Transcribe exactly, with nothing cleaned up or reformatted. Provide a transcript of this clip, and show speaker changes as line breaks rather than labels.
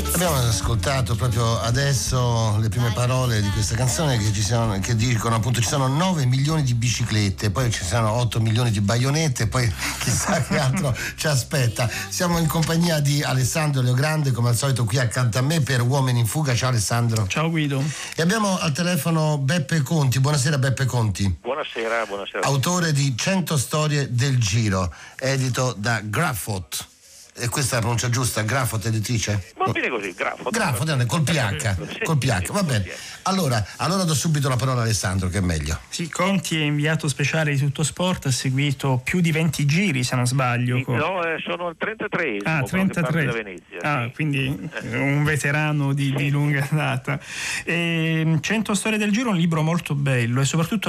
Abbiamo ascoltato proprio adesso le prime parole di questa canzone che ci sono, che dicono appunto ci sono nove milioni di biciclette, poi ci sono otto milioni di baionette, poi chissà che altro ci aspetta. Siamo in compagnia di Alessandro Leogrande, come al solito qui accanto a me per Uomini in Fuga. Ciao Alessandro.
Ciao Guido.
E abbiamo al telefono Beppe Conti. Buonasera Beppe Conti.
Buonasera, buonasera.
Autore di cento storie del Giro, edito da Grafot. E questa è la pronuncia giusta? Grafot editrice?
Va bene così, Grafot.
Grafot, col P H, col P H, va bene. Allora, allora do subito la parola a Alessandro, che è meglio.
Sì, Conti è inviato speciale di Tutto Sport, ha seguito più di venti giri, se non sbaglio.
No, eh, sono il trentatreesimo.
Ah, trentatré.
Da Venezia.
Ah,
sì.
quindi un veterano di, di lunga data. E, cento storie del Giro è un libro molto bello e soprattutto